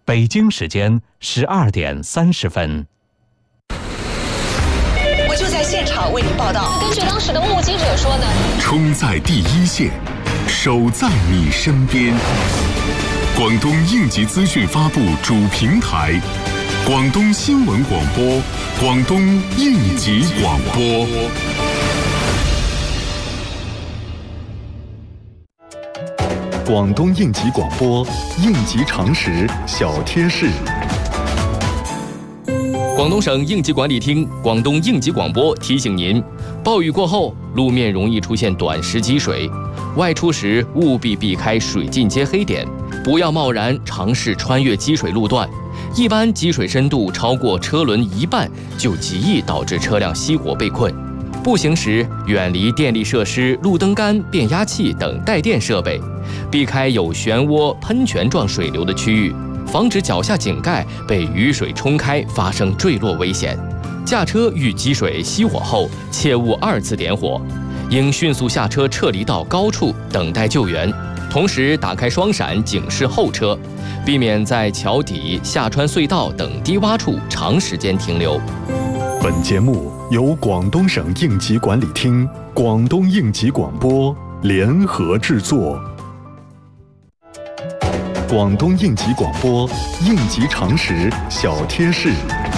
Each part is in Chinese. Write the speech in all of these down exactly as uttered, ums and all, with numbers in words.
北京时间十二点三十分。 我就在现场为您报道。 根据当时的目击者说呢， 冲在第一线，守在你身边。广东应急资讯发布主平台，广东新闻广播，广东应急广播。广东应急广播，应急常识小贴士。 广东省应急管理厅、广东应急广播提醒您：暴雨过后，路面容易出现短时积水，外出时务必避开水浸街黑点，不要贸然尝试穿越积水路段。一般积水深度超过车轮一半，就极易导致车辆熄火被困。步行时远离电力设施、路灯杆、变压器等带电设备，避开有漩涡、喷泉状水流的区域，防止脚下井盖被雨水冲开，发生坠落危险。驾车遇积水熄火后，切勿二次点火，应迅速下车撤离到高处等待救援，同时打开双闪警示后车，避免在桥底、下穿隧道等低洼处长时间停留。 本节目由广东省应急管理厅、广东应急广播联合制作。广东应急广播应急常识小贴士。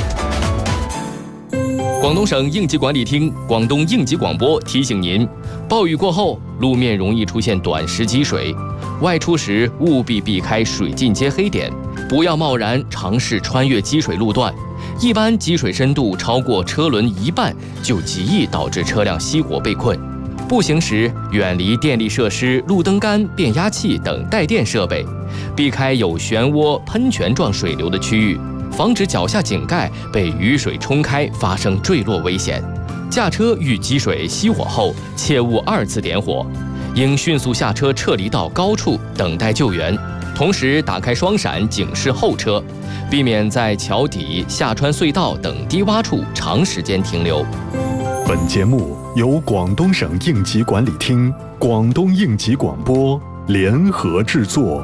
广东省应急管理厅、广东应急广播提醒您：暴雨过后，路面容易出现短时积水，外出时务必避开水浸街黑点，不要贸然尝试穿越积水路段。一般积水深度超过车轮一半，就极易导致车辆熄火被困。步行时远离电力设施、路灯杆、变压器等带电设备，避开有漩涡、喷泉状水流的区域，防止脚下井盖被雨水冲开，发生坠落危险。驾车遇积水熄火后，切勿二次点火，应迅速下车撤离到高处等待救援，同时打开双闪警示后车，避免在桥底、下穿隧道等低洼处长时间停留。 本节目由广东省应急管理厅、广东应急广播联合制作。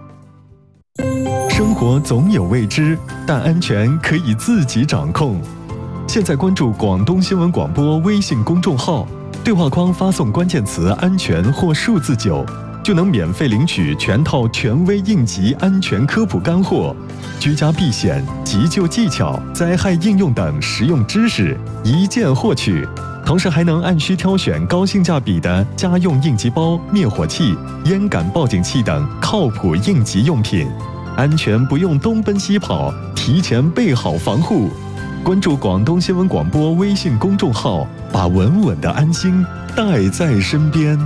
生活总有未知，但安全可以自己掌控。现在关注广东新闻广播微信公众号，对话框发送关键词“安全”或数字九，就能免费领取全套权威应急安全科普干货、居家避险、急救技巧、灾害应用等实用知识，一键获取。同时还能按需挑选高性价比的家用应急包、灭火器、烟感报警器等靠谱应急用品，安全不用东奔西跑，提前备好防护。关注广东新闻广播微信公众号，把稳稳的安心带在身边。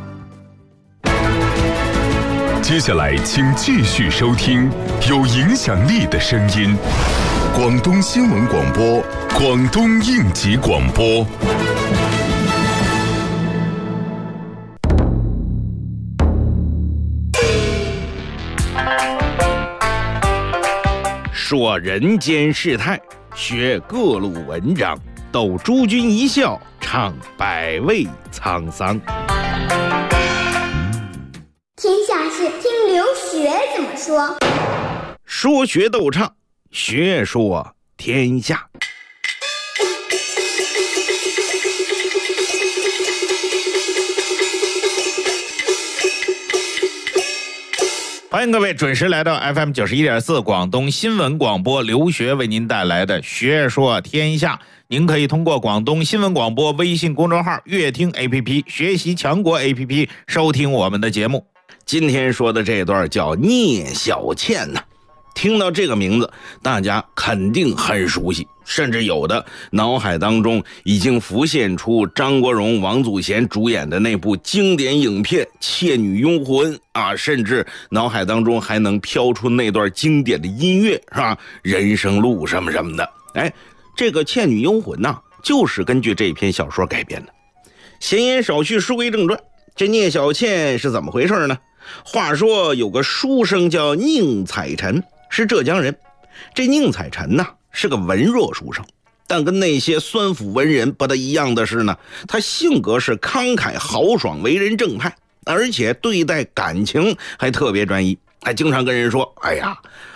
接下来请继续收听有影响力的声音，广东新闻广播，广东应急广播。 说人间世态，学各路文章，逗诸君一笑，唱百味沧桑。 天下事听刘学怎么说。 说学逗唱，学说天下。欢迎各位准时来到 F M 九十一点四 广东新闻广播，刘学为您带来的学说天下。您可以通过广东新闻广播微信公众号、乐听 A P P、学习强国 A P P 收听我们的节目。今天说的这段叫聂小倩呢、啊，听到这个名字，大家肯定很熟悉，甚至有的脑海当中已经浮现出张国荣、王祖贤主演的那部经典影片《倩女幽魂》啊，甚至脑海当中还能飘出那段经典的音乐，是吧？人生路什么什么的。哎，这个《倩女幽魂》呐，就是根据这篇小说改编的。闲言少叙，书归正传，这聂小倩是怎么回事呢？话说有个书生叫宁采臣，是浙江人。这宁采臣呢是个文弱书生，但跟那些酸腐文人不大一样的是呢，他性格是慷慨豪爽，为人正派，而且对待感情还特别专一，还经常跟人说：“哎呀，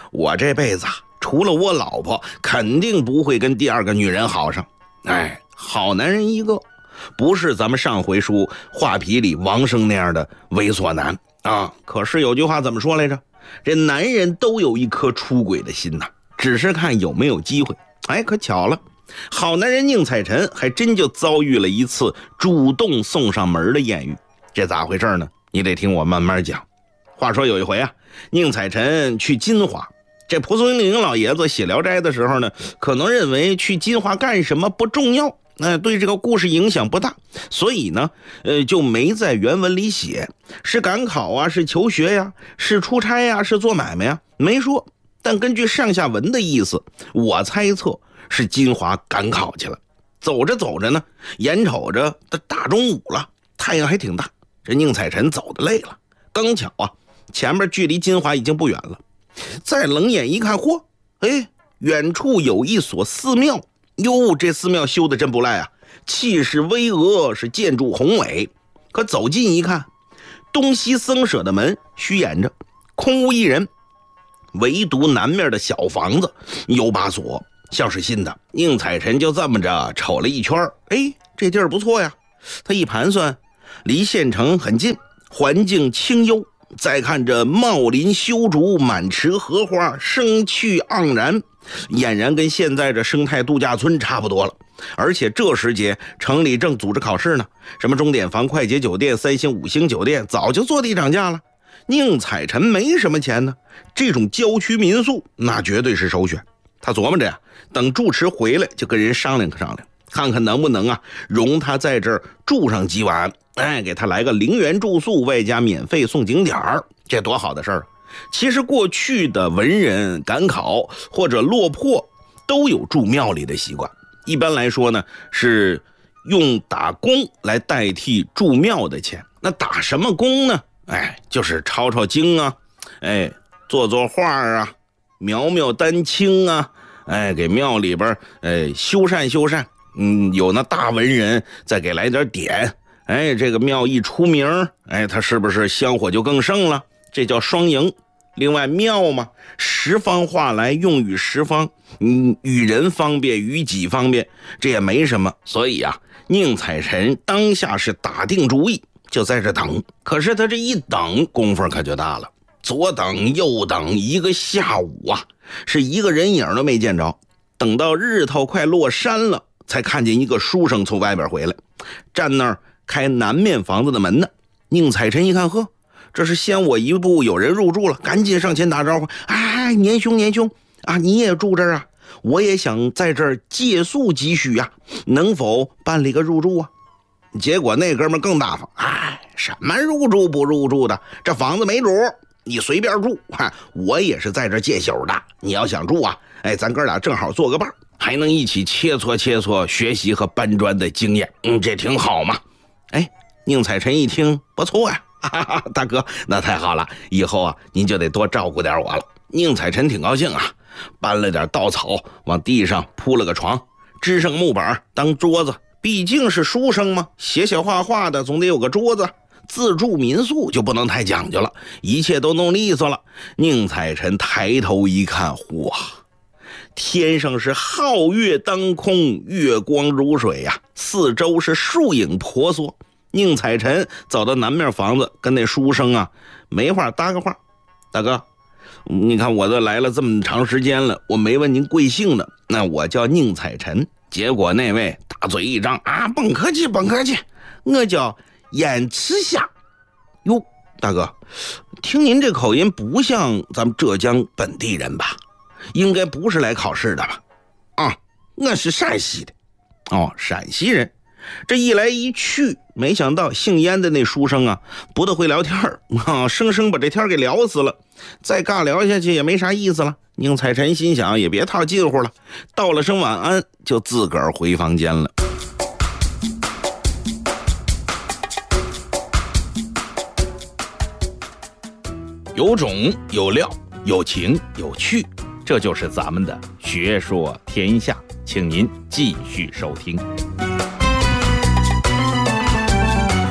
我这辈子啊，除了我老婆，肯定不会跟第二个女人好上。哎，好男人一个，不是咱们上回书画皮里王生那样的猥琐男啊。可是有句话怎么说来着？这男人都有一颗出轨的心呐，只是看有没有机会。哎，可巧了，好男人宁采臣还真就遭遇了一次主动送上门的艳遇。这咋回事呢？你得听我慢慢讲。话说有一回啊，宁采臣去金华，这蒲松龄老爷子写《聊斋》的时候呢，可能认为去金华干什么不重要，呃，对这个故事影响不大，所以呢，呃，就没在原文里写是赶考啊，是求学呀，是出差呀，是做买卖呀，没说。但根据上下文的意思，我猜测是金华赶考去了。走着走着呢，眼瞅着大中午了，太阳还挺大，这宁采臣走得累了，刚巧啊，前面距离金华已经不远了。再冷眼一看，嚯，哎，远处有一所寺庙。哟，这寺庙修得真不赖啊，气势巍峨，是建筑宏伟。可走近一看，东西僧舍的门虚掩着，空无一人，唯独南面的小房子有把锁，像是新的。宁采臣就这么着瞅了一圈，哎，这地儿不错呀。他一盘算，离县城很近，环境清幽，再看这茂林修竹，满池荷花，生趣盎然，俨然跟现在这生态度假村差不多了。而且这时节城里正组织考试呢，什么钟点房、快捷酒店、三星五星酒店早就坐地涨价了。宁采臣没什么钱呢，这种郊区民宿那绝对是首选。他琢磨着呀，等住持回来就跟人商量商量，看看能不能啊容他在这儿住上几晚，哎，给他来个零元住宿，外加免费送景点儿，这多好的事儿。其实过去的文人赶考或者落魄都有住庙里的习惯，一般来说呢是用打工来代替住庙的钱。那打什么工呢？哎，就是抄抄经啊，哎，做做画啊，描描丹青啊，哎，给庙里边哎修缮修缮。嗯，有那大文人再给来点点，哎，这个庙一出名，哎，他是不是香火就更盛了？这叫双赢。另外庙嘛，十方话来用语十方，嗯，与人方便，与己方便，这也没什么。所以啊，宁采臣当下是打定主意，就在这等。可是他这一等，功夫可就大了，左等右等，一个下午啊，是一个人影都没见着。等到日头快落山了，才看见一个书生从外边回来，站那儿开南面房子的门呢。宁采臣一看，呵，这是先我一步有人入住了，赶紧上前打招呼，哎，年兄年兄啊，你也住这儿啊？我也想在这儿借宿几许呀、啊，能否办理个入住啊？结果那哥们更大方，哎，什么入住不入住的，这房子没主，你随便住，哈，我也是在这儿借宿的，你要想住啊，哎，咱哥俩正好做个伴，还能一起切磋切磋学习和搬砖的经验，嗯，这挺好嘛。哎，宁采臣一听不错呀、啊，哈哈，大哥，那太好了，以后啊您就得多照顾点我了。宁采臣挺高兴啊，搬了点稻草，往地上铺了个床，支上木板当桌子，毕竟是书生嘛，写写画画的总得有个桌子。自助民宿就不能太讲究了，一切都弄利索了。宁采臣抬头一看，哇，天上是皓月当空，月光如水呀、啊，四周是树影婆娑。宁采臣走到南面房子，跟那书生啊没话搭个话，大哥，你看我这来了这么长时间了，我没问您贵姓呢，那我叫宁采臣。结果那位大嘴一张啊，甭客气甭客气，我叫燕赤霞。哟，大哥，听您这口音不像咱们浙江本地人吧？应该不是来考试的吧？啊，我是陕西的。哦，陕西人。这一来一去，没想到姓燕的那书生啊，不大会聊天啊，生生把这天给聊死了。再尬聊下去也没啥意思了。宁采臣心想，也别套近乎了，道了声晚安，就自个儿回房间了。 有种有料，有情有趣，这就是咱们的学说天下，请您继续收听。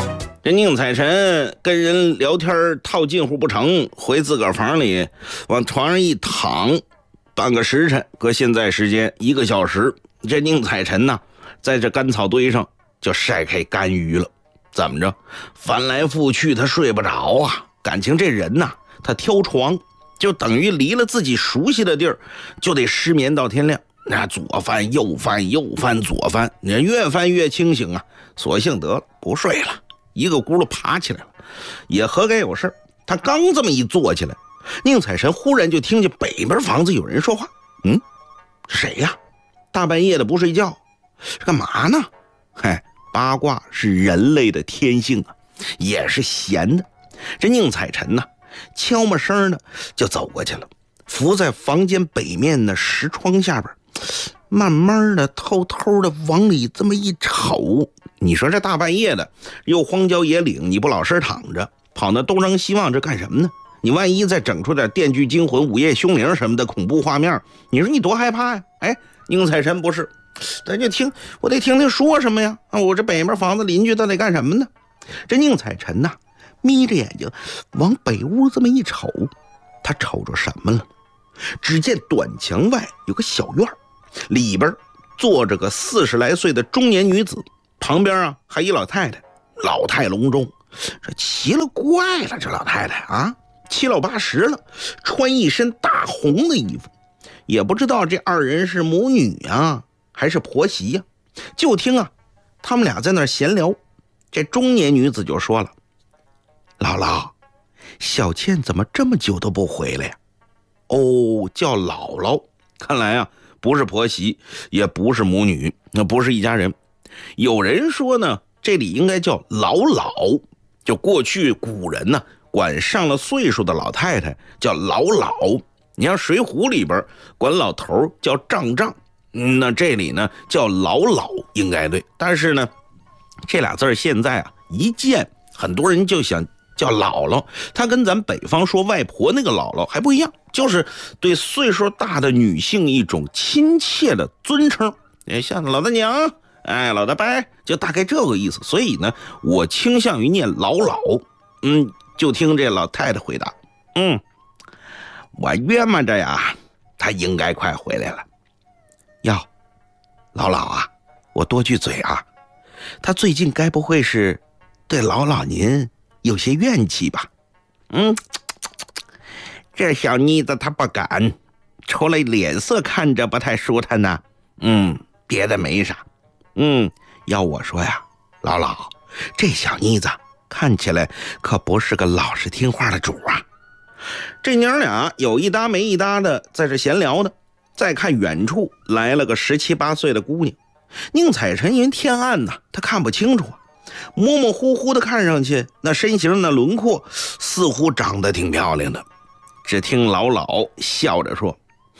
这宁采臣跟人聊天套近乎不成，回自个儿房里往床上一躺，半个时辰，搁现在时间一个小时，这宁采臣呢，在这干草堆上就晒开干鱼了。怎么着，翻来覆去他睡不着啊，感情这人呐，他挑床就等于离了自己熟悉的地儿，就得失眠到天亮。那左翻右翻右翻左翻，你越翻越清醒啊，索性得了不睡了，一个轱辘爬起来了，也合该有事。他刚这么一坐起来，宁采臣忽然就听见北边房子有人说话。嗯，谁呀？大半夜的不睡觉，干嘛呢？嗨，八卦是人类的天性啊，也是闲的。这宁采臣呢，悄没声的就走过去了，伏在房间北面的石窗下边，慢慢的偷偷的往里这么一瞅。你说这大半夜的又荒郊野岭，你不老实躺着，跑那东张西望这干什么呢？你万一再整出点电锯惊魂、午夜凶铃什么的恐怖画面，你说你多害怕呀？哎，宁采臣不是，咱就听，我得听听说什么呀？啊，我这北面房子邻居到底干什么呢？这宁采臣呐，眯着眼睛往北屋这么一瞅，他瞅着什么了？只见短墙外有个小院，里边坐着个四十来岁的中年女子，旁边啊还一老太太，老态龙钟。这奇了怪了，这老太太啊，七老八十了，穿一身大红的衣服，也不知道这二人是母女啊还是婆媳呀、啊。就听啊，他们俩在那闲聊，这中年女子就说了：“姥姥，小倩怎么这么久都不回来呀？”哦，叫姥姥，看来啊，不是婆媳，也不是母女，那不是一家人。有人说呢，这里应该叫老老，就过去古人呢，管上了岁数的老太太叫老老。你像《水浒》里边管老头叫丈丈，那这里呢叫老老，应该对。但是呢，这俩字现在啊一见，很多人就想叫姥姥，它跟咱北方说外婆那个姥姥还不一样，就是对岁数大的女性一种亲切的尊称，也像老大娘，哎，老大伯，就大概这个意思。所以呢，我倾向于念老老。嗯，就听这老太太回答：“嗯，我约摸着呀，她应该快回来了。哟，老老啊，我多句嘴啊，她最近该不会是对老老您有些怨气吧？嗯，这小妮子她不敢，除了脸色看着不太舒坦呢。嗯，别的没啥。嗯，要我说呀，老老，这小妮子看起来可不是个老实听话的主啊。”这娘俩有一搭没一搭的在这闲聊呢。再看远处来了个十七八岁的姑娘，宁采臣因为天暗呐，他看不清楚啊，模模糊糊的看上去，那身形那轮廓似乎长得挺漂亮的。只听老老笑着说：“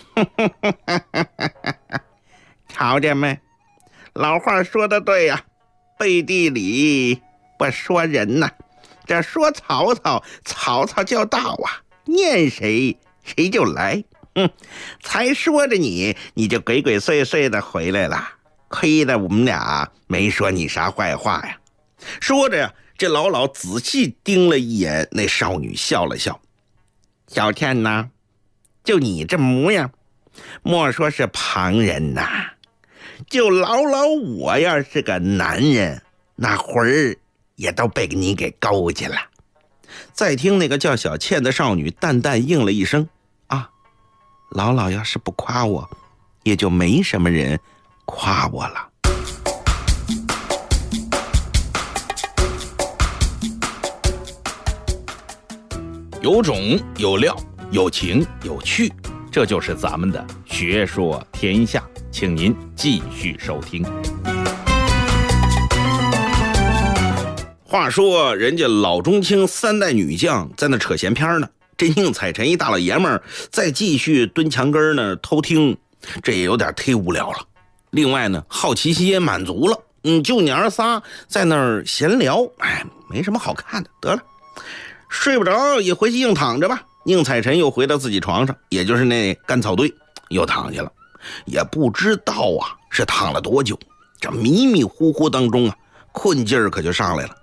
瞧见没？老话说的对呀、啊，背地里不说人呐、啊，这说曹操，曹操就到啊，念谁谁就来。嗯，才说着你，你就鬼鬼祟祟的回来了，亏得我们俩没说你啥坏话呀。”说着呀，这老老仔细盯了一眼那少女，笑了笑：“小倩呐，就你这模样，莫说是旁人呐，就老老我要是个男人，那魂儿也都被你给勾去了。”再听那个叫小倩的少女淡淡应了一声：“啊，老老要是不夸我，也就没什么人夸我了。” 有种有料，有情有趣，这就是咱们的学说天下，请您继续收听。 话说人家老中青三代女将在那扯闲篇呢，这宁采臣一大老爷们儿再继续蹲墙根呢偷听，这也有点忒无聊了。另外呢，好奇心也满足了，嗯，就娘仨在那儿闲聊，哎，没什么好看的，得了，睡不着也回去硬躺着吧。宁采臣又回到自己床上，也就是那干草堆，又躺下了。也不知道啊是躺了多久，这迷迷糊糊当中啊，困劲儿可就上来了。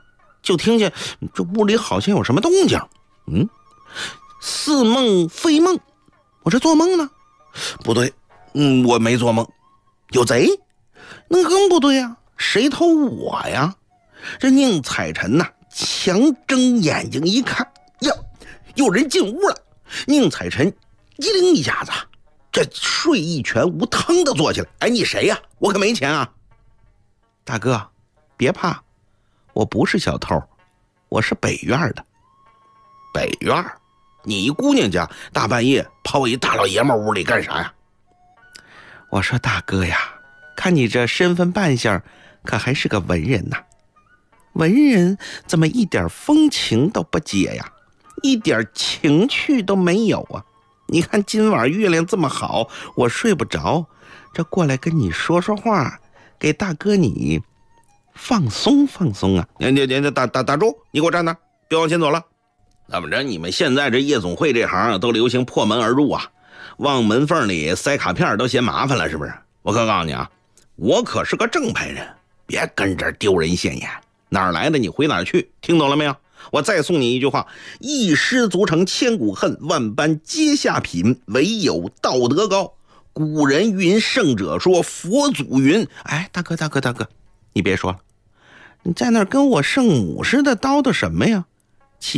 就听见这屋里好像有什么动静。嗯，似梦非梦，我这做梦呢？不对，嗯，我没做梦。有贼？那更不对啊，谁偷我呀？这宁采臣呐、啊，强睁眼睛一看，呀，有人进屋了。宁采臣一灵一下子，这睡意全无，腾的坐起来。哎，你谁呀？我可没钱啊！大哥，别怕，我不是小偷，我是北院的。北院？你姑娘家大半夜跑一大老爷们屋里干啥呀？我说大哥呀，看你这身份扮相，可还是个文人呐。文人怎么一点风情都不解呀，一点情趣都没有啊？你看今晚月亮这么好，我睡不着，这过来跟你说说话，给大哥你放松放松啊！你你你打打打住！你给我站那，别往前走了。怎么着？你们现在这夜总会这行都流行破门而入啊，往门缝里塞卡片都嫌麻烦了，是不是？我可告诉你啊，我可是个正派人，别跟这丢人现眼。哪儿来的你回哪儿去，听懂了没有？我再送你一句话：一失足成千古恨，万般皆下品，唯有道德高。古人云，圣者说，佛祖云。哎，大哥大哥大哥，你别说了，你在那儿跟我圣母似的叨叨什么呀？